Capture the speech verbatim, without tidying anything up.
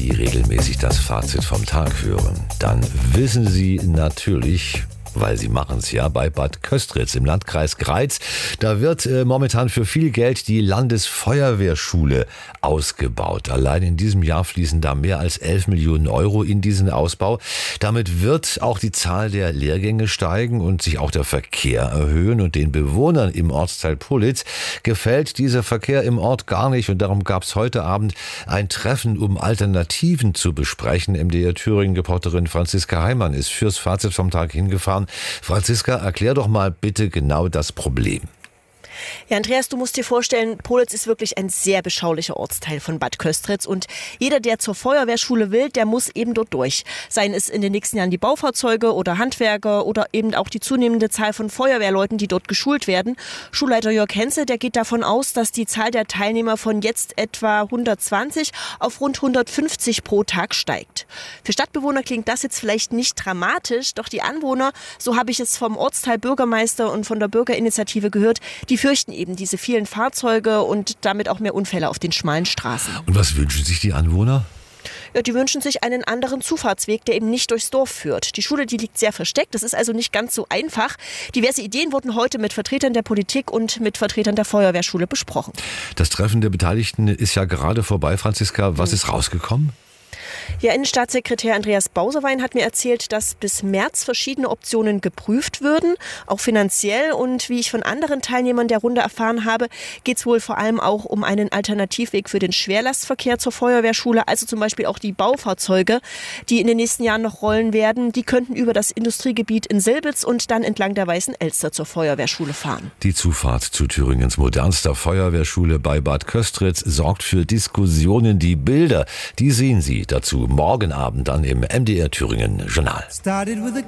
die regelmäßig das Fazit vom Tag hören, dann wissen Sie natürlich, weil sie machen es ja, bei Bad Köstritz im Landkreis Greiz. Da wird äh, momentan für viel Geld die Landesfeuerwehrschule ausgebaut. Allein in diesem Jahr fließen da mehr als elf Millionen Euro in diesen Ausbau. Damit wird auch die Zahl der Lehrgänge steigen und sich auch der Verkehr erhöhen. Und den Bewohnern im Ortsteil Pohlitz gefällt dieser Verkehr im Ort gar nicht. Und darum gab es heute Abend ein Treffen, um Alternativen zu besprechen. M D R Thüringen-Reporterin Franziska Heimann ist fürs Fazit vom Tag hingefahren. Franziska, erklär doch mal bitte genau das Problem. Ja, Andreas, du musst dir vorstellen, Pohlitz ist wirklich ein sehr beschaulicher Ortsteil von Bad Köstritz und jeder, der zur Feuerwehrschule will, der muss eben dort durch. Seien es in den nächsten Jahren die Baufahrzeuge oder Handwerker oder eben auch die zunehmende Zahl von Feuerwehrleuten, die dort geschult werden. Schulleiter Jörg Henze, der geht davon aus, dass die Zahl der Teilnehmer von jetzt etwa hundertzwanzig auf rund hundertfünfzig pro Tag steigt. Für Stadtbewohner klingt das jetzt vielleicht nicht dramatisch, doch die Anwohner, so habe ich es vom Ortsteil Bürgermeister und von der Bürgerinitiative gehört, die fürchten eben diese vielen Fahrzeuge und damit auch mehr Unfälle auf den schmalen Straßen. Und was wünschen sich die Anwohner? Ja, die wünschen sich einen anderen Zufahrtsweg, der eben nicht durchs Dorf führt. Die Schule, die liegt sehr versteckt, das ist also nicht ganz so einfach. Diverse Ideen wurden heute mit Vertretern der Politik und mit Vertretern der Feuerwehrschule besprochen. Das Treffen der Beteiligten ist ja gerade vorbei, Franziska. Was hm. ist rausgekommen? Ja, Innenstaatssekretär Andreas Bausewein hat mir erzählt, dass bis März verschiedene Optionen geprüft würden, auch finanziell. Und wie ich von anderen Teilnehmern der Runde erfahren habe, geht es wohl vor allem auch um einen Alternativweg für den Schwerlastverkehr zur Feuerwehrschule. Also zum Beispiel auch die Baufahrzeuge, die in den nächsten Jahren noch rollen werden. Die könnten über das Industriegebiet in Silbitz und dann entlang der Weißen Elster zur Feuerwehrschule fahren. Die Zufahrt zu Thüringens modernster Feuerwehrschule bei Bad Köstritz sorgt für Diskussionen. Die Bilder, die sehen Sie dazu morgen Abend dann im M D R Thüringen Journal.